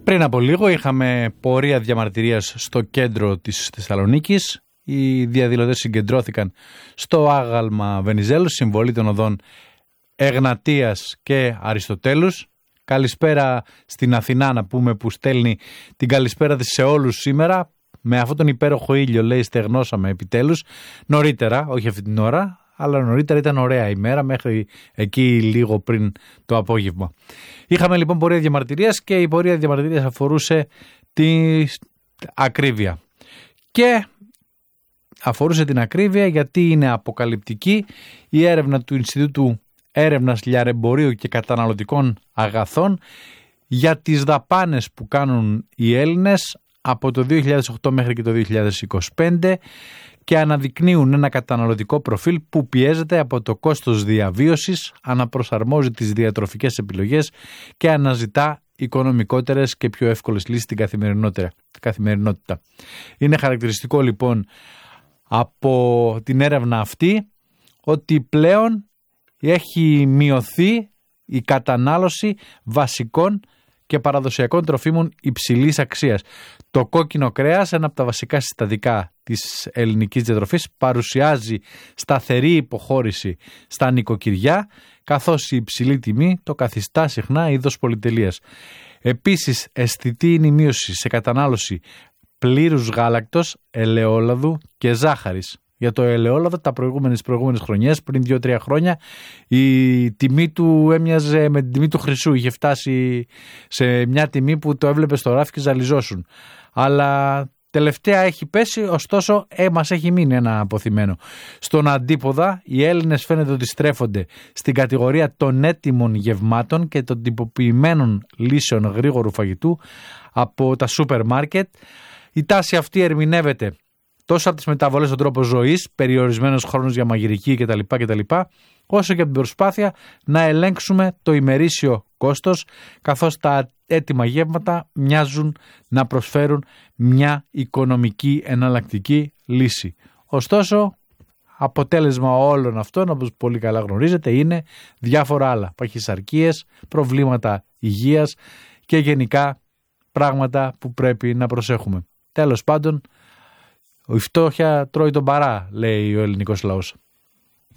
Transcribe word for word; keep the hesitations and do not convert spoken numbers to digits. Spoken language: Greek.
Πριν από λίγο είχαμε πορεία διαμαρτυρίας στο κέντρο της Θεσσαλονίκης. Οι διαδηλωτές συγκεντρώθηκαν στο άγαλμα Βενιζέλου, συμβολή των οδών Εγνατίας και Αριστοτέλους. Καλησπέρα στην Αθηνά, να πούμε, που στέλνει την καλησπέρα της σε όλους σήμερα. Με αυτόν τον υπέροχο ήλιο, λέει, στεγνώσαμε επιτέλους. Νωρίτερα, όχι αυτή την ώρα, αλλά νωρίτερα ήταν ωραία ημέρα, μέχρι εκεί λίγο πριν το απόγευμα. Είχαμε λοιπόν πορεία διαμαρτυρίας και η πορεία διαμαρτυρίας αφορούσε την ακρίβεια. Και αφορούσε την ακρίβεια γιατί είναι αποκαλυπτική η έρευνα του Ινστιτούτου Έρευνας Λιαρεμπορίου και Καταναλωτικών Αγαθών για τις δαπάνες που κάνουν οι Έλληνες από το δύο χιλιάδες οκτώ μέχρι και το δύο χιλιάδες είκοσι πέντε και αναδεικνύουν ένα καταναλωτικό προφίλ που πιέζεται από το κόστος διαβίωσης, αναπροσαρμόζει τις διατροφικές επιλογές και αναζητά οικονομικότερες και πιο εύκολες λύσεις στην καθημερινότητα. Είναι χαρακτηριστικό λοιπόν από την έρευνα αυτή ότι πλέον έχει μειωθεί η κατανάλωση βασικών και παραδοσιακών τροφίμων υψηλής αξίας. Το κόκκινο κρέας, ένα από τα βασικά συστατικά της ελληνικής διατροφής, παρουσιάζει σταθερή υποχώρηση στα νοικοκυριά, καθώς η υψηλή τιμή το καθιστά συχνά είδος πολυτελείας. Επίσης, αισθητή είναι η μείωση σε κατανάλωση πλήρους γάλακτος, ελαιόλαδου και ζάχαρης. Για το ελαιόλαδο τα προηγούμενες, προηγούμενες χρονιές, πριν δύο τρία χρόνια, η τιμή του έμοιαζε με την τιμή του χρυσού. Είχε φτάσει σε μια τιμή που το έβλεπε στο ράφι και ζαλιζόσουν. Αλλά τελευταία έχει πέσει, ωστόσο ε, μας έχει μείνει ένα αποθυμένο. Στον αντίποδα, οι Έλληνες φαίνεται ότι στρέφονται στην κατηγορία των έτοιμων γευμάτων και των τυποποιημένων λύσεων γρήγορου φαγητού από τα σούπερ μάρκετ. Η τάση αυτή ερμηνεύεται τόσο από τις μεταβολές στον τρόπο ζωής, περιορισμένος χρόνος για μαγειρική κτλ, κτλ, όσο και από την προσπάθεια να ελέγξουμε το ημερήσιο κόστος, καθώς τα έτοιμα γεύματα μοιάζουν να προσφέρουν μια οικονομική εναλλακτική λύση. Ωστόσο, αποτέλεσμα όλων αυτών, όπως πολύ καλά γνωρίζετε, είναι διάφορα άλλα. Παχυσαρκίες, προβλήματα υγείας και γενικά πράγματα που πρέπει να προσέχουμε. Τέλος πάντων, η φτώχεια τρώει τον παρά, λέει ο ελληνικός λαός.